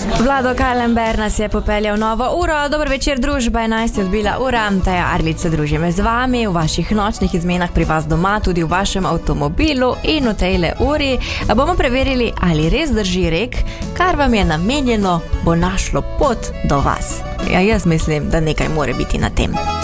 Vlado Kalember nas je popeljal novo uro. Dober večer, družba, 11 je odbila ura. Teja Arlič se družim z vami v vaših nočnih izmenah pri vas doma, tudi v vašem avtomobilu in v tejle uri bomo preverili, ali res drži rek, kar vam je namenjeno, bo našlo pot do vas. Ja, jaz mislim, da nekaj more biti na tem.